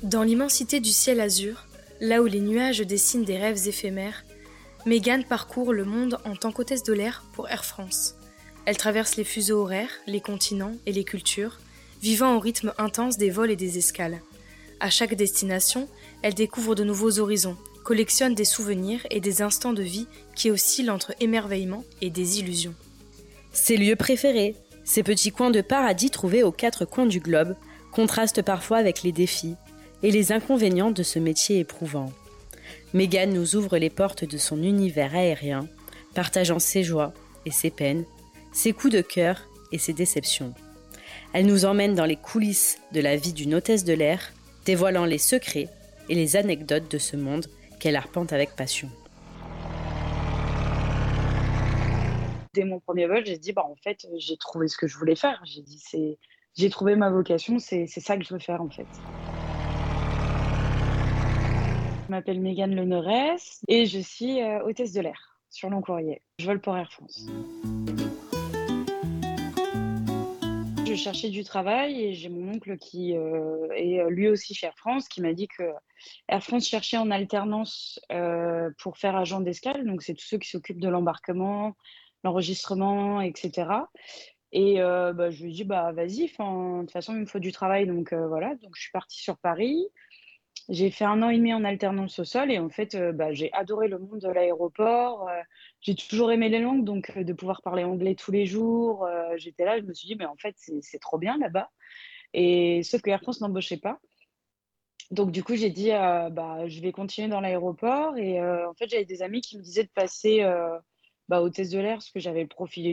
Dans l'immensité du ciel azur, là où les nuages dessinent des rêves éphémères, Mégane parcourt le monde en tant qu'hôtesse de l'air pour Air France. Elle traverse les fuseaux horaires, les continents et les cultures, vivant au rythme intense des vols et des escales. À chaque destination, elle découvre de nouveaux horizons, collectionne des souvenirs et des instants de vie qui oscillent entre émerveillement et désillusion. Ses lieux préférés, ces petits coins de paradis trouvés aux quatre coins du globe, contrastent parfois avec les défis et les inconvénients de ce métier éprouvant. Mégane nous ouvre les portes de son univers aérien, partageant ses joies et ses peines, ses coups de cœur et ses déceptions. Elle nous emmène dans les coulisses de la vie d'une hôtesse de l'air, dévoilant les secrets et les anecdotes de ce monde qu'elle arpente avec passion. Dès mon premier vol, j'ai dit, en fait, j'ai trouvé ce que je voulais faire. J'ai trouvé ma vocation, c'est ça que je veux faire, en fait. Je m'appelle Mégane Lenorès et je suis hôtesse de l'air sur long courrier. Je vole pour Air France. Je cherchais du travail et j'ai mon oncle qui est lui aussi chez Air France qui m'a dit que Air France cherchait en alternance pour faire agent d'escale. Donc, c'est tous ceux qui s'occupent de l'embarquement, l'enregistrement, etc. Et je lui ai dit, vas-y, de toute façon, il me faut du travail. Donc, voilà. Donc, je suis partie sur Paris. J'ai fait 1 an et demi en alternance au sol et en fait, j'ai adoré le monde de l'aéroport. J'ai toujours aimé les langues, donc de pouvoir parler anglais tous les jours, j'étais là, je me suis dit, mais en fait, c'est trop bien là-bas. Et sauf que Air France n'embauchait pas. Donc du coup, j'ai dit, je vais continuer dans l'aéroport. Et en fait, j'avais des amis qui me disaient de passer hôtesse de l'air parce que j'avais le profil